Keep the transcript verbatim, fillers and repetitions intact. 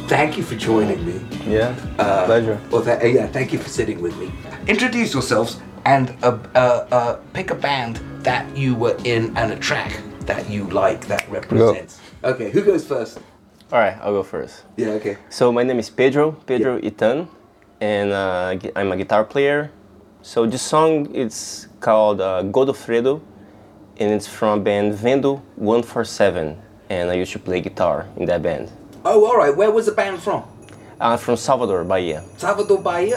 thank you for joining me. Yeah, Uh, pleasure. Well, th- yeah, thank you for sitting with me. Introduce yourselves and uh, uh, uh, pick a band that you were in and a track that you like that represents. Okay, who goes first? All right, I'll go first. Yeah, okay. So my name is Pedro, Pedro Itan, and uh, gu- I'm a guitar player. So this song is called uh, Godofredo, and it's from band Vendo one four seven, and I used to play guitar in that band. Oh, all right. Where was the band from? Uh, from Salvador, Bahia. Salvador Bahia.